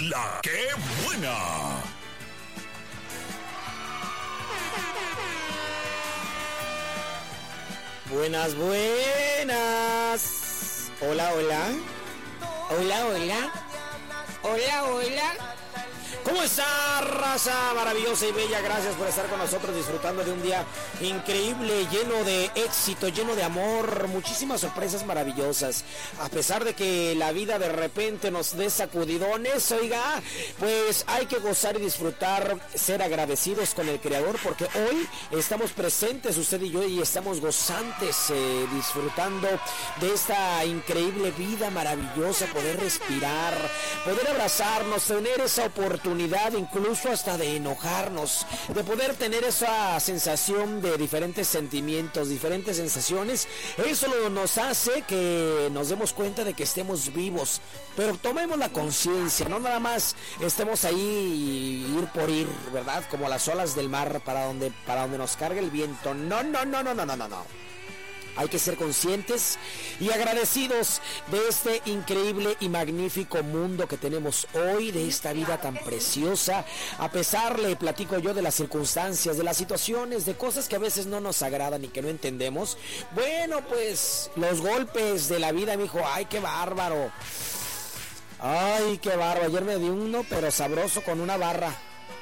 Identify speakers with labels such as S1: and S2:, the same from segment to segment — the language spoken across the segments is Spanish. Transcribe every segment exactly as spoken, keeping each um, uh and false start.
S1: La que buena.
S2: Buenas, buenas. Hola, hola. Hola, hola. Hola, hola. ¿Cómo está, raza maravillosa y bella? Gracias por estar con nosotros disfrutando de un día increíble, lleno de éxito, lleno de amor, muchísimas sorpresas maravillosas. A pesar de que la vida de repente nos dé sacudidones, oiga, pues hay que gozar y disfrutar, ser agradecidos con el Creador, porque hoy estamos presentes usted y yo y estamos gozantes, eh, disfrutando de esta increíble vida maravillosa, poder respirar, poder abrazarnos, tener esa oportunidad incluso hasta de enojarnos, de poder tener esa sensación de diferentes sentimientos, diferentes sensaciones. Eso lo nos hace que nos demos cuenta de que estemos vivos, pero tomemos la conciencia, no nada más estemos ahí ir por ir, ¿verdad? Como las olas del mar para donde, para donde nos cargue el viento. No, no, no, no, no, no, no, no. Hay que ser conscientes y agradecidos de este increíble y magnífico mundo que tenemos hoy, de esta vida tan preciosa. A pesar, le platico yo, de las circunstancias, de las situaciones, de cosas que a veces no nos agradan y que no entendemos. Bueno, pues los golpes de la vida, mijo, ay, qué bárbaro. Ay, qué bárbaro. Ayer me di uno, pero sabroso, con una barra.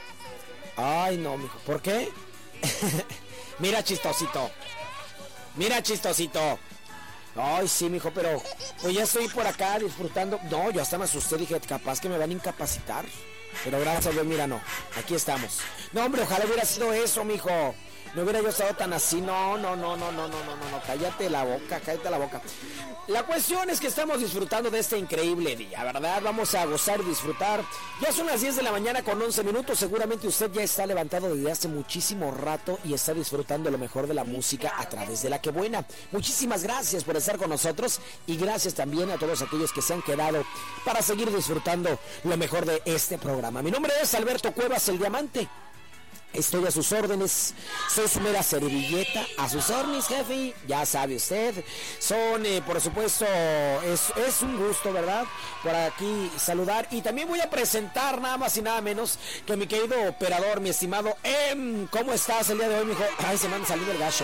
S2: Ay, no, mijo. ¿Por qué? Mira, chistosito. Mira, chistosito. Ay, sí, mijo, pero pues ya estoy por acá disfrutando. No, yo hasta me asusté, dije, capaz que me van a incapacitar. Pero gracias a Dios, mira, no, aquí estamos. No, hombre, ojalá hubiera sido eso, mijo. No hubiera yo estado tan así. No, no, no, no, no, no, no, no, no. Cállate la boca, cállate la boca. La cuestión es que estamos disfrutando de este increíble día, ¿verdad? Vamos a gozar y disfrutar. Ya son las diez de la mañana con once minutos. Seguramente usted ya está levantado desde hace muchísimo rato y está disfrutando lo mejor de la música a través de La Que Buena. Muchísimas gracias por estar con nosotros y gracias también a todos aquellos que se han quedado para seguir disfrutando lo mejor de este programa. Mi nombre es Alberto Cuevas, el Diamante. Estoy a sus órdenes, soy su mera servilleta, a sus órdenes, jefe, ya sabe usted. Son, eh, por supuesto, es, es un gusto, ¿verdad? Por aquí saludar. Y también voy a presentar nada más y nada menos que mi querido operador, mi estimado Em. ¿Cómo estás el día de hoy, mijo? Ay, se me han salido el gacho.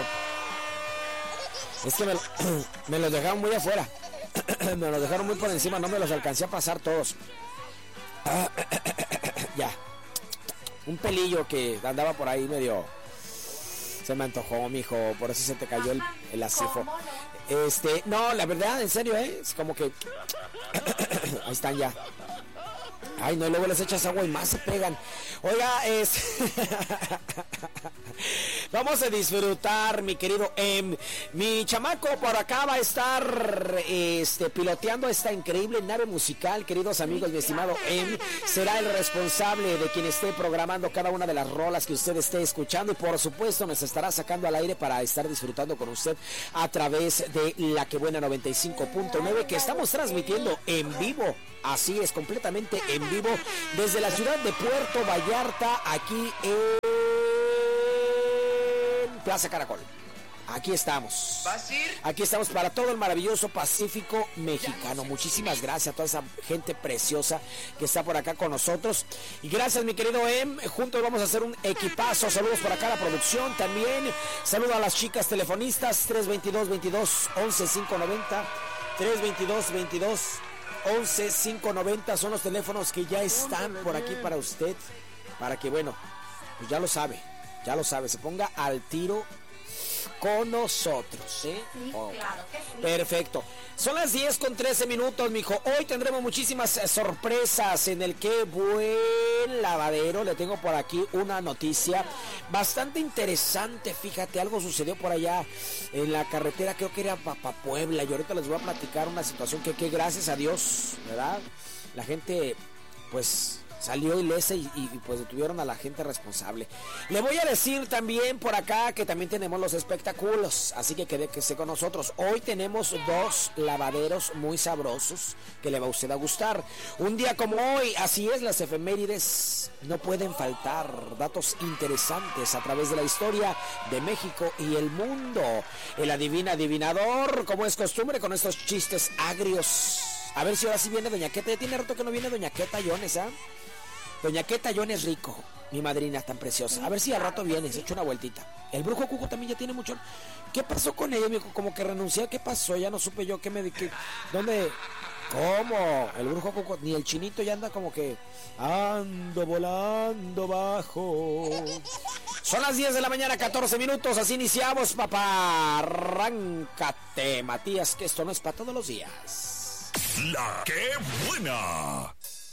S2: Es que me, me los dejaron muy afuera. Me los dejaron muy por encima, no me los alcancé a pasar todos. Ya. Un pelillo que andaba por ahí medio... Se me antojó, mijo, por eso se te cayó el, el acifo. Este, no, la verdad, en serio, ¿eh? Es como que... Ahí están ya. Ay, no, y luego les echas agua y más se pegan. Oiga, es... Vamos a disfrutar, mi querido Em. Mi chamaco por acá va a estar este, piloteando esta increíble nave musical, queridos amigos. Mi estimado Em será el responsable de quien esté programando cada una de las rolas que usted esté escuchando. Y por supuesto nos estará sacando al aire para estar disfrutando con usted a través de La Que Buena noventa y cinco punto nueve, que estamos transmitiendo en vivo. Así es, completamente en vivo desde la ciudad de Puerto Vallarta, aquí en Plaza Caracol. Aquí estamos. Aquí estamos para todo el maravilloso Pacífico mexicano. Muchísimas gracias a toda esa gente preciosa que está por acá con nosotros. Y gracias, mi querido Em. Juntos vamos a hacer un equipazo. Saludos por acá a la producción también. Saludos a las chicas telefonistas. tres veintidós, veintidós, once, quinientos noventa. tres veintidós, veintidós, once, quinientos noventa son los teléfonos que ya están por aquí para usted. Para que, bueno, pues ya lo sabe. Ya lo sabe. Se ponga al tiro con nosotros, ¿eh?
S3: Sí,
S2: oh,
S3: claro que sí.
S2: Perfecto. Son las diez con trece minutos, mijo. Hoy tendremos muchísimas eh, sorpresas en el Qué Buen Lavadero. Le tengo por aquí una noticia bastante interesante. Fíjate, algo sucedió por allá en la carretera, creo que era para Puebla. Y ahorita les voy a platicar una situación que, que gracias a Dios, ¿verdad? La gente, pues... salió ilesa y, y, y pues detuvieron a la gente responsable. Le voy a decir también por acá que también tenemos los espectáculos, así que quede que esté con nosotros. Hoy tenemos dos lavaderos muy sabrosos que le va a usted a gustar. Un día como hoy, así es, las efemérides no pueden faltar. Datos interesantes a través de la historia de México y el mundo. El adivina adivinador, como es costumbre, con estos chistes agrios A ver si ahora sí viene Doña Queta. Ya tiene rato que no viene Doña Queta Jones, ¿ah? ¿eh? Doña Queta Jones Rico, mi madrina tan preciosa. A ver si al rato viene, se echa una vueltita. El Brujo Cuco también ya tiene mucho. ¿Qué pasó con ella, amigo? Como que renunció. ¿Qué pasó? Ya no supe yo qué me... Qué, ¿Dónde? ¿Cómo? El Brujo Cuco, ni el Chinito ya anda como que... Ando volando bajo. Son las diez de la mañana, catorce minutos. Así iniciamos, papá. Arráncate, Matías, que esto no es para todos los días.
S1: La que buena.